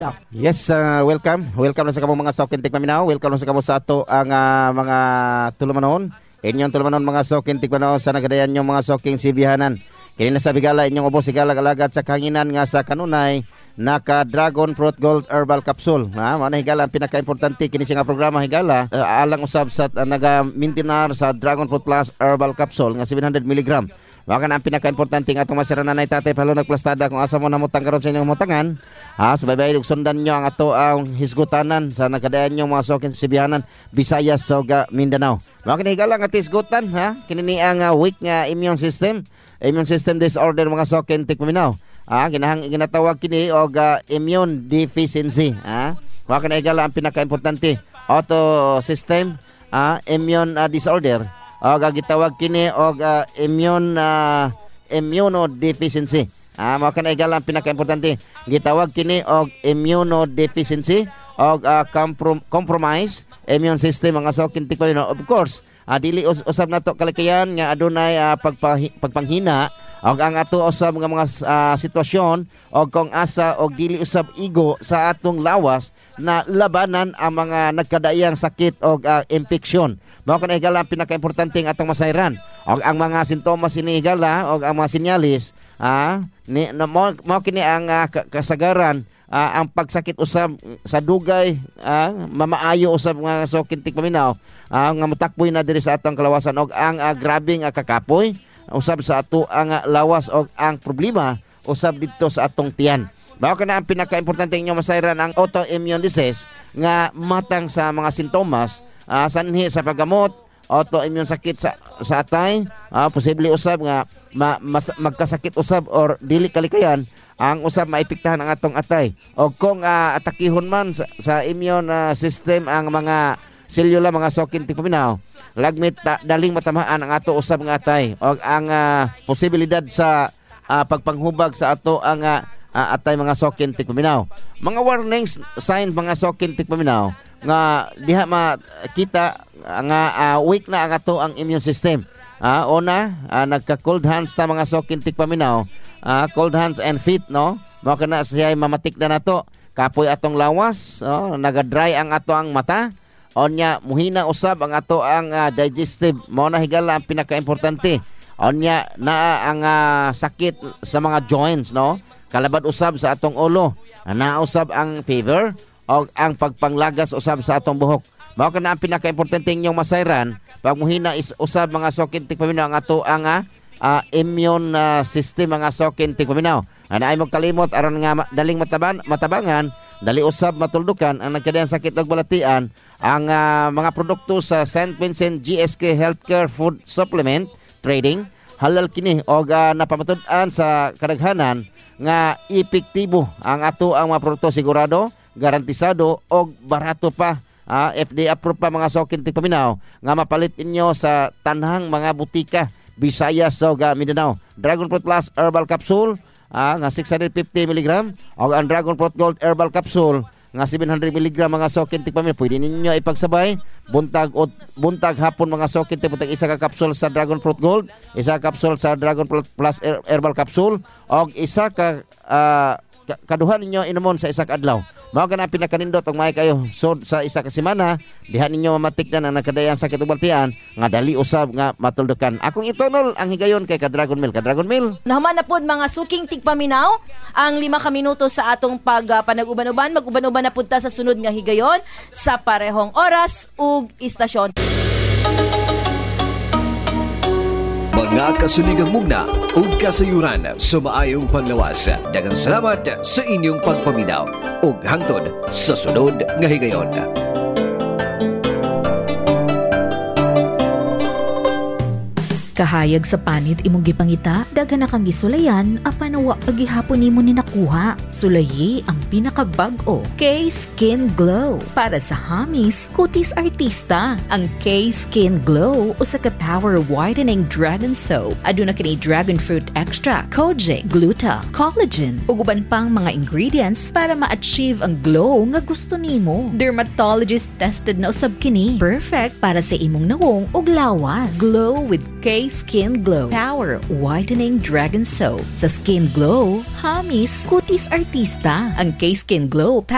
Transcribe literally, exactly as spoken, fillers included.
Yes, uh, welcome. Welcome na sa kamong mga Sokintik Maminaw. Welcome na sa kamo sa ato ang uh, mga tulumanon. Inyong tulumanon mga Sokintik Maminaw sa nagadayan yung mga Soking Sibihanan. Kini na sa bigala inyong ubos igalag-alagad sa kanginan nga sa kanunay naka Dragon Fruit Gold Herbal Capsule. Ha, mo na higala ang pinaka-importante kini nga programa higala uh, alang usab sa uh, naga-maintainer sa Dragon Fruit Plus Herbal Capsule nga seven hundred milligram. Maka na ang pinaka-importante nga atong masiranan na tatay palo nagplastada kung asa mo namutang karon sa inyong mutangan. Ha, subaybay so sundan nyo ang ato ang hisgutanan sa nagadayan nyo mga Sokin Sibihanan, Visayas, Soga, Mindanao. Maka higala nga hisgutan ha, kini ang uh, weak nga immune system. Immune system disorder mga Sokin Tikmaminaw. Ah, ginahang ginatawag kini og uh, immune deficiency. Ah, wa kana igala ang pinaka-importante. Auto system ah, immune uh, disorder. Og uh, gitawag kini og uh, immune uh, immunodeficiency. Ah, wa kana igala ang pinaka-importante. Gitawag kini og immunodeficiency og uh, comprom- compromise immune system mga Sokin Tikmaminaw. Of course, Uh, dili us- usab nato kalikayan nga adunay uh, pagpa- pagpanghina og ang ato usab nga mga uh, sitwasyon og kung asa og dili usab igo sa atong lawas na labanan ang mga nagkadaiyang sakit og uh, infeksyon. Mao kana higala ang pinaka-importante ang atong masayran. Og ang mga sintomas ini higala og ang mga sinyalis ah ni no, mao kini ang uh, kasagaran. Uh, ang pagsakit usab sa dugay, uh, mamaayo usab nga Sokin Tikmaminaw, uh, nga mutakboy na diri sa atong kalawasan og ang uh, grabing uh, kakapoy usab sa ato ang uh, lawas og ang problema usab dito sa atong tiyan. Mao kana ang pinaka-importante inyo masayran ang autoimmune disease nga matang sa mga sintomas uh, sanhi sa paggamot autoimmune sakit sa sa atay, uh, posible usab nga ma, mas, magkasakit usab or dili kalikayan ang usab maipiktahan ang atong atay. O kung uh, atakihon man sa, sa immune uh, system ang mga selula mga Sokin Tikmaminaw, lagmit ta, daling matamaan ang ato usab nga atay o ang uh, posibilidad sa uh, pagpanghubag sa ato ang uh, uh, atay mga Sokin Tikmaminaw. Mga warnings sign mga Sokin Tikmaminaw nga diha makita nga uh, weak na ang ato ang immune system. Uh, una, uh, nagka-cold hands ta mga Sokin Tikmaminaw. Uh, cold hands and feet, no? Mao kana siya mamatik na nato. Kapoy atong lawas, oh, naga-dry ang ato ang mata. Onya muhina usab ang ato ang uh, digestive. Mao na higala ang pinaka-importante. Onya na ang uh, sakit sa mga joints, no? Kalabad usab sa atong ulo. Na usab ang fever o ang pagpanglagas usab sa atong buhok. Mao kana ang pinaka-importante inyong masayran. Pag muhina is usab mga Sokin Tikmaminaw ang ato ang uh, Uh, immune uh, system mga Sokin Tikmaminaw. Ana ay mo kalimot aron nga ma- daling mataban matabangan, dali usab matuldukan ang nagkadayang sakit ug balatian ang uh, mga produkto sa Saint Vincent G S K Healthcare Food Supplement Trading. Halal kini og uh, napamatud-an sa kadaghanan nga epektibo ang ato ang mga produkto, sigurado, garantisado og barato pa. Uh, F D A approved pa mga Sokin Tikmaminaw nga mapalit inyo sa tanhang mga butika Visayas, Soga, Mindanao. Dragon Fruit Plus Herbal Capsule ah, nga six hundred fifty milligram o ang Dragon Fruit Gold Herbal Capsule nga seven hundred milligram mga Sokin Tikmaminaw. Pwede ninyo ipagsabay buntag o buntag hapon mga Sokin Tikmaminaw. Isa ka capsule sa Dragon Fruit Gold, isa ka capsule sa Dragon Fruit Plus Herbal Capsule o isa ka uh, kaduhan ninyo inumon sa isa ka adlaw. Mao kana pinakanindot og may kayo so sa isa ka semana diha ninyo mamatik na ang nakadayan sakit ug baltian nga dali usab nga matuldukan. Akong itonol ang higayon kay ka Dragon Meal. Ka Dragon Meal. Nahuman na pud mga Suking Tikmaminaw ang lima ka minuto sa atong pag uh, panag-uban-uban. Mag-uban-uban na pud ta sa sunod nga higayon sa parehong oras ug istasyon. Mga kasuligang mugna ug kasayuran sa maayong panglawas. Daghang salamat sa inyong pagpaminaw ug hangtod sa sunod nga higayon. Kahayag sa panit imong gipangita, daghan na kang gisulayan, apan wa pagihapon nimo ni nakuha. Sulayi ang pinakabag-o, K-Skin Glow. Para sa hamis, kutis artista. Ang K-Skin Glow usa ka power whitening dragon soap. Aduna kini dragon fruit extract, kojic, gluta, collagen, ug uban pang mga ingredients para ma-achieve ang glow nga gusto nimo. Dermatologist tested na usab kini. Perfect para sa imong nawong ug lawas. Glow with K-Skin Glow Power Whitening Dragon Soap. Sa Skin Glow, hamis, kutis artista. Ang K-Skin Glow